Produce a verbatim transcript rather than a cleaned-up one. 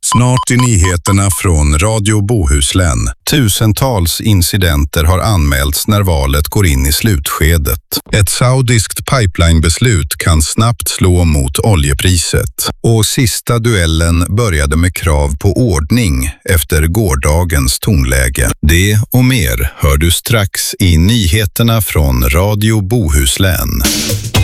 Snart i nyheterna från Radio Bohuslän. Tusentals incidenter har anmälts när valet går in i slutskedet. Ett saudiskt pipelinebeslut kan snabbt slå mot oljepriset. Och sista duellen började med krav på ordning efter gårdagens tonläge. Det och mer hör du strax i nyheterna från Radio Bohuslän.